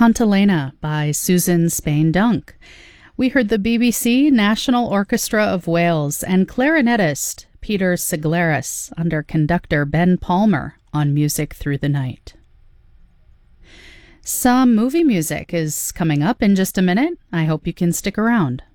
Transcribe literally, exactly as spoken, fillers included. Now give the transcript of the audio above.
Cantilena by Susan Spain Dunk. We heard the B B C National Orchestra of Wales and clarinetist Peter Siglaris under conductor Ben Palmer on Music Through the Night. Some movie music is coming up in just a minute. I hope you can stick around.